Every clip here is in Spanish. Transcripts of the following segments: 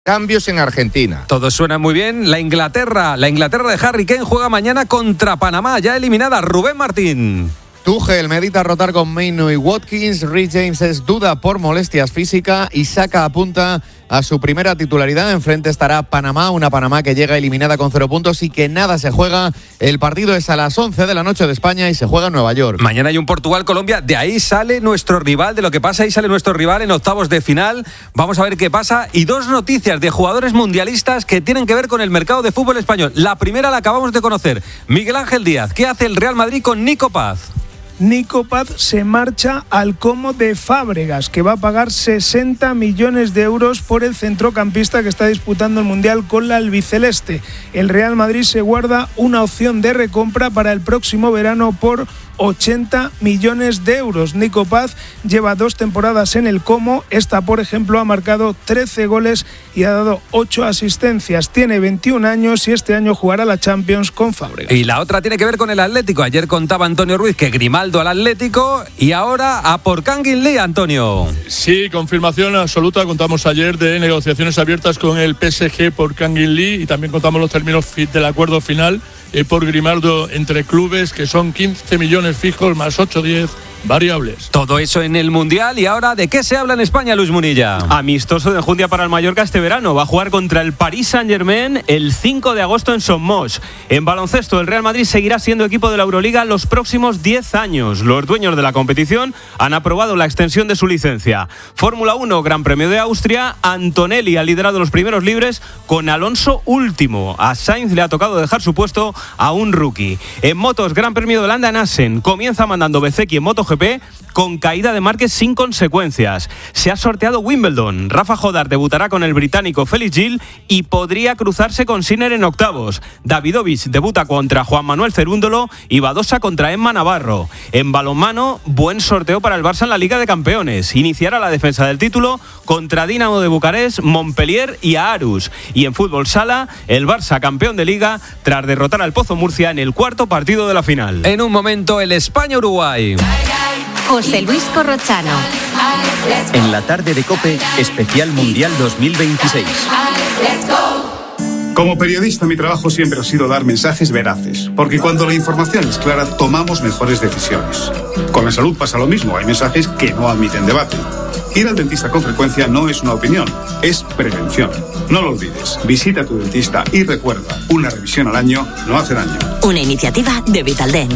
Cambios en Argentina. Todo suena muy bien. La Inglaterra de Harry Kane juega mañana contra Panamá, ya eliminada. Rubén Martín. Tuchel medita rotar con Mainoo y Watkins. Reece James es duda por molestias físicas y Saka apunta a su primera titularidad. Enfrente estará Panamá, una Panamá que llega eliminada con 0 puntos y que nada se juega. El partido es a las 11 de la noche de España y se juega en Nueva York. Mañana hay un Portugal-Colombia. De ahí sale nuestro rival, de lo que pasa, ahí sale nuestro rival en octavos de final. Vamos a ver qué pasa. Y 2 noticias de jugadores mundialistas que tienen que ver con el mercado de fútbol español. La primera la acabamos de conocer. Miguel Ángel Díaz. ¿Qué hace el Real Madrid con Nico Paz? Nico Paz se marcha al Como de Fábregas, que va a pagar 60 millones de euros por el centrocampista que está disputando el Mundial con la albiceleste. El Real Madrid se guarda una opción de recompra para el próximo verano por 80 millones de euros. Nico Paz lleva 2 temporadas en el Como. Esta, por ejemplo, ha marcado 13 goles y ha dado 8 asistencias. Tiene 21 años y este año jugará la Champions con Fábregas. Y la otra tiene que ver con el Atlético. Ayer contaba Antonio Ruiz que Grimaldo al Atlético y ahora a por Kangin Lee, Antonio. Sí, confirmación absoluta. Contamos ayer de negociaciones abiertas con el PSG por Kangin Lee y también contamos los términos del acuerdo final por Grimaldo entre clubes, que son 15 millones fijos más 8-10 variables. Todo eso en el Mundial. Y ahora, ¿de qué se habla en España, Luis Munilla? Amistoso de enjundia para el Mallorca este verano. Va a jugar contra el Paris Saint-Germain el 5 de agosto en Somos. En baloncesto, el Real Madrid seguirá siendo equipo de la Euroliga los próximos 10 años. Los dueños de la competición han aprobado la extensión de su licencia. Fórmula 1, Gran Premio de Austria. Antonelli ha liderado los primeros libres con Alonso último. A Sainz le ha tocado dejar su puesto a un rookie. En motos, Gran Premio de Holanda en Assen. Comienza mandando Bezzecchi en MotoGP con caída de Márquez sin consecuencias. Se ha sorteado Wimbledon. Rafa Jodar debutará con el británico Felix Gil y podría cruzarse con Sinner en octavos. Davidovich debuta contra Juan Manuel Cerúndolo y Badosa contra Emma Navarro. En balonmano, buen sorteo para el Barça en la Liga de Campeones. Iniciará la defensa del título contra Dinamo de Bucarest, Montpellier y Aarhus. Y en fútbol sala, el Barça campeón de Liga tras derrotar al Pozo Murcia en el cuarto partido de la final. En un momento, el España-Uruguay. José Luis Corrochano. En la tarde de COPE, especial Mundial 2026. Como periodista, mi trabajo siempre ha sido dar mensajes veraces, porque cuando la información es clara, tomamos mejores decisiones. Con la salud pasa lo mismo, hay mensajes que no admiten debate. Ir al dentista con frecuencia no es una opinión, es prevención. No lo olvides, visita a tu dentista y recuerda, una revisión al año no hace daño. Una iniciativa de Vitaldent.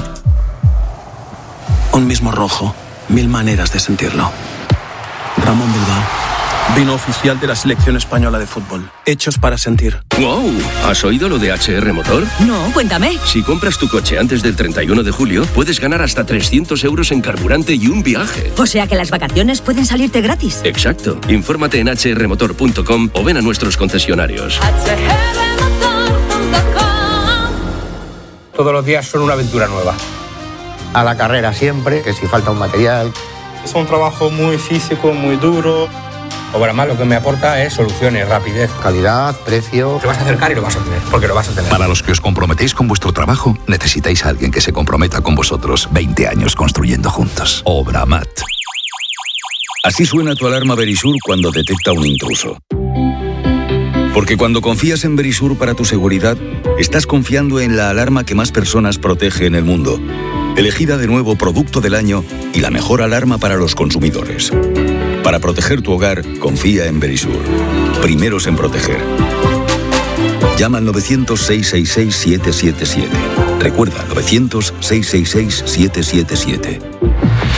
Un mismo rojo, 1000 maneras de sentirlo. Ramón Bilbao, vino oficial de la selección española de fútbol. Hechos para sentir. ¡Wow! ¿Has oído lo de HR Motor? No, cuéntame. Si compras tu coche antes del 31 de julio, puedes ganar hasta 300 euros en carburante y un viaje. O sea que las vacaciones pueden salirte gratis. Exacto. Infórmate en hrmotor.com o ven a nuestros concesionarios. Todos los días son una aventura nueva. A la carrera siempre, que si falta un material. Es un trabajo muy físico, muy duro. Obramat lo que me aporta es soluciones, rapidez. Calidad, precio. Te vas a acercar y lo vas a tener, porque lo vas a tener. Para los que os comprometéis con vuestro trabajo, necesitáis a alguien que se comprometa con vosotros. 20 años construyendo juntos. Obramat. Así suena tu alarma Verisur cuando detecta un intruso. Porque cuando confías en Verisur para tu seguridad, estás confiando en la alarma que más personas protege en el mundo. Elegida de nuevo Producto del Año y la mejor alarma para los consumidores. Para proteger tu hogar, confía en Verisur. Primeros en proteger. Llama al 900-666-777. Recuerda, 900-666-777.